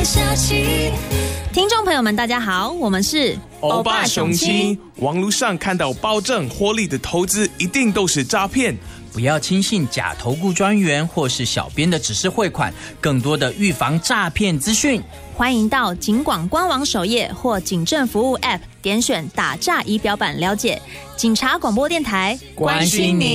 下起。 听众朋友们大家好，我们是欧巴雄亲。网络上看到保证获利的投资一定都是诈骗， 不要轻信假投顾专员或是小编的指示汇款，更多的预防诈骗资讯， 欢迎到警广官网首页或警政服务 App 点选打诈仪表板了解。警察广播电台关心您。